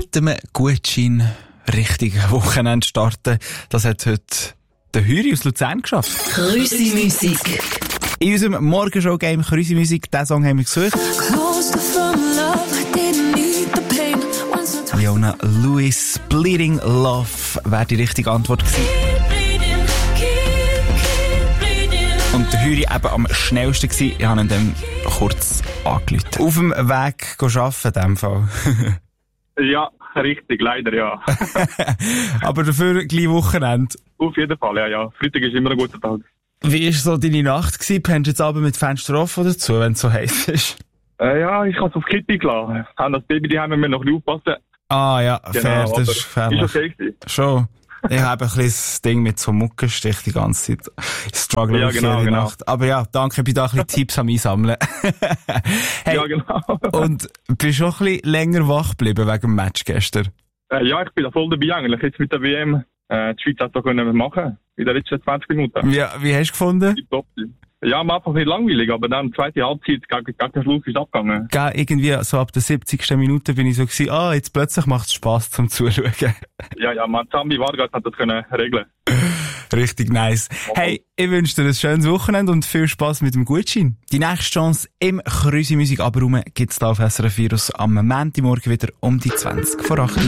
mit einem Gutschein richtig Wochenende starten. Das hat heute der Hüri aus Luzern geschafft. Krüsi-Musik. In unserem Morgenshow-Game Krüsi-Musik, diesen Song haben wir gesucht. Leona Lewis, Bleeding Love, wäre die richtige Antwort gewesen. Und der Hüri eben am schnellsten gewesen. Ich habe ihn dann kurz angerufen. Auf dem Weg arbeiten in diesem Fall. Ja, richtig, leider ja. Aber dafür gleich Wochenende. Auf jeden Fall, ja. Freitag ist immer ein guter Tag. Wie war so deine Nacht gewesen? Pennst du jetzt abends mit Fenster offen oder zu, wenn es so heiß ist? Ja, ich habe es auf Kitty gelassen. Haben das Baby daheim, wir noch ein bisschen aufpassen. Ah ja, Genau, fair, das ist gefährlich. Ist okay gewesen. Schon. Ich habe ein bisschen das Ding mit so Muckenstich die ganze Zeit. Ich struggle Ja, auf genau, jede genau. Nacht. Aber ja, danke, ich bin da ein bisschen Tipps am Einsammeln. Hey, Ja, genau. und bist du auch ein bisschen länger wach geblieben wegen dem Match gestern? Ja, ich bin da voll dabei eigentlich. Jetzt mit der WM. Die Schweiz hat da können machen. In den letzten 20 Minuten. Ja, wie hast du gefunden? Top. Ja, am Anfang nicht langweilig, aber dann zweite Halbzeit, gegen den Schluss ist abgegangen. Gell, irgendwie so ab der 70. Minute bin ich so gewesen, jetzt plötzlich macht es Spass zum Zuschauen. Ja, Sambi Vargas hat das können regeln. Richtig nice. Hey, ich wünsche dir ein schönes Wochenende und viel Spass mit dem Gutschein. Die nächste Chance im Krüsi-Musik-Abraum gibt's da auf SRF Virus am Montagmorgen wieder um die 20 vor 8 Uhr.